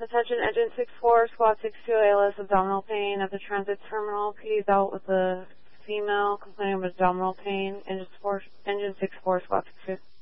Attention, Engine 6-4, Squad 6-2, ALS abdominal pain at the transit terminal. PD's out with a female complaining of abdominal pain. Engine 6-4, Squad 6-2.